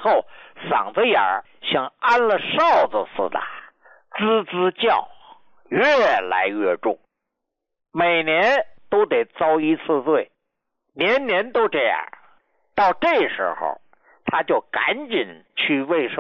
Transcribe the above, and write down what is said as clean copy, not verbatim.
后嗓子眼儿像安了哨子似的，吱吱叫，越来越重。每年都得遭一次罪，年年都这样。到这时候，他就赶紧去卫生